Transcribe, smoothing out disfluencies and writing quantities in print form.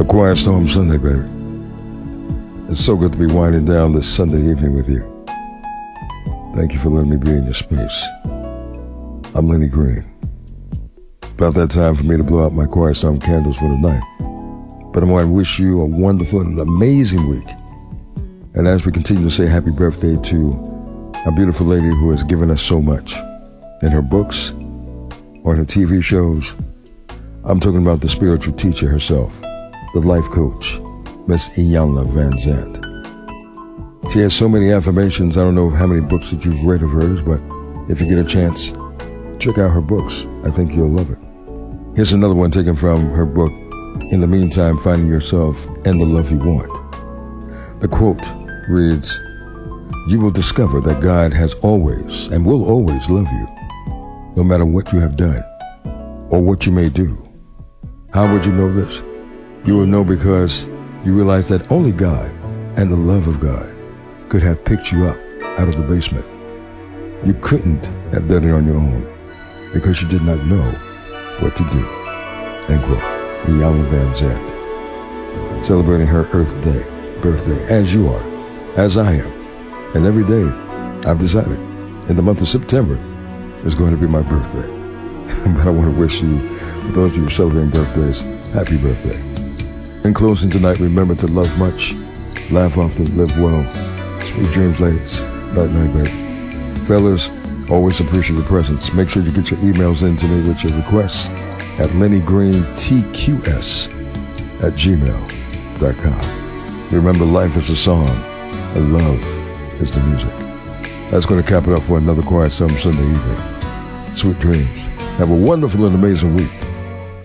A Quiet Storm Sunday, baby. It's so good to be winding down this Sunday evening with you. Thank you for letting me be in your space. I'm Lenny Green. About that time for me to blow out my Quiet Storm candles for tonight. But I want to wish you a wonderful and amazing week. And as we continue to say happy birthday to a beautiful lady who has given us so much in her books or in her TV shows, I'm talking about the spiritual teacher herself, the life coach, Miss Iyanla Vanzant. She has so many affirmations. I don't know how many books that you've read of hers, but if you get a chance, check out her books. I think you'll love it. Here's another one taken from her book, In the Meantime, Finding Yourself and the Love You Want. The quote reads, "You will discover that God has always and will always love you, no matter what you have done or what you may do. How would you know this? You will know because you realize that only God and the love of God could have picked you up out of the basement. You couldn't have done it on your own because you did not know what to do." End quote. Iyanla Vanzant, celebrating her birthday, as you are, as I am. And every day, I've decided, in the month of September, is going to be my birthday. But I want to wish you, for those of you celebrating birthdays, happy birthday. In closing tonight, remember to love much, laugh often, live well. Sweet dreams, ladies. Night, baby. Fellas, always appreciate your presence. Make sure you get your emails in to me with your requests at LennyGreenTQS@gmail.com. Remember, life is a song, and love is the music. That's going to cap it up for another Quiet Storm Sunday evening. Sweet dreams. Have a wonderful and amazing week.